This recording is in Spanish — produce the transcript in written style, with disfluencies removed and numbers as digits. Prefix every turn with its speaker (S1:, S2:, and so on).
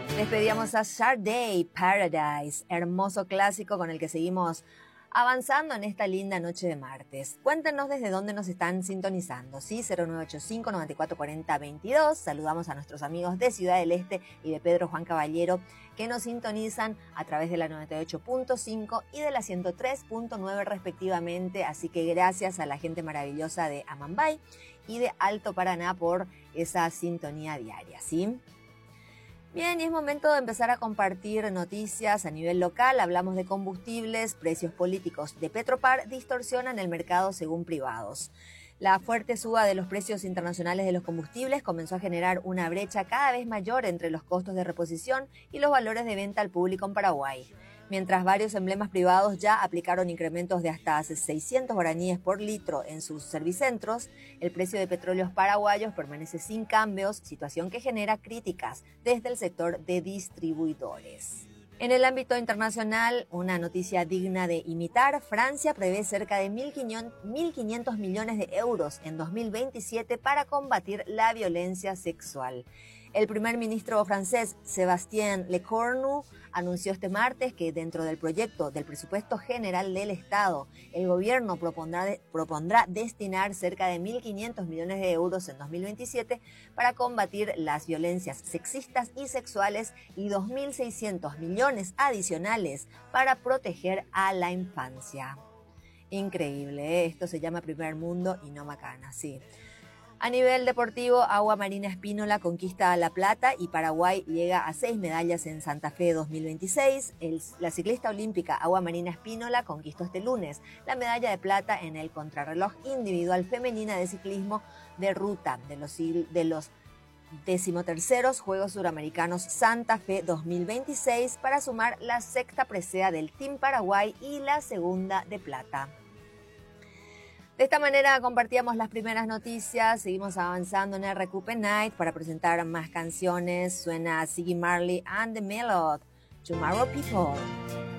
S1: Despedíamos a Sade, Paradise, hermoso clásico con el que seguimos avanzando en esta linda noche de martes. Cuéntanos desde dónde nos están sintonizando, ¿sí? 0985-9440-22. Saludamos a nuestros amigos de Ciudad del Este y de Pedro Juan Caballero que nos sintonizan a través de la 98.5 y de la 103.9 respectivamente. Así que gracias a la gente maravillosa de Amambay y de Alto Paraná por esa sintonía diaria, ¿sí? Bien, y es momento de empezar a compartir noticias a nivel local. Hablamos de combustibles, precios políticos de Petropar distorsionan el mercado según privados. La fuerte suba de los precios internacionales de los combustibles comenzó a generar una brecha cada vez mayor entre los costos de reposición y los valores de venta al público en Paraguay. Mientras varios emblemas privados ya aplicaron incrementos de hasta 600 guaraníes por litro en sus servicentros, el precio de petróleos paraguayos permanece sin cambios, situación que genera críticas desde el sector de distribuidores. En el ámbito internacional, una noticia digna de imitar: Francia prevé cerca de 1.500 millones de euros en 2027 para combatir la violencia sexual. El primer ministro francés, Sébastien Lecornu, anunció este martes que dentro del proyecto del presupuesto general del Estado, el gobierno propondrá destinar cerca de 1.500 millones de euros en 2027 para combatir las violencias sexistas y sexuales y 2.600 millones adicionales para proteger a la infancia. Increíble, ¿eh? Esto se llama primer mundo y no macana, sí. A nivel deportivo, Agua Marina Espínola conquista la plata y Paraguay llega a 6 medallas en Santa Fe 2026. La ciclista olímpica Agua Marina Espínola conquistó este lunes la medalla de plata en el contrarreloj individual femenina de ciclismo de ruta de los 13º Juegos Suramericanos Santa Fe 2026 para sumar la sexta presea del Team Paraguay y la segunda de plata. De esta manera compartíamos las primeras noticias, seguimos avanzando en RQP Night para presentar más canciones. Suena Ziggy Marley and the Melody, Tomorrow People.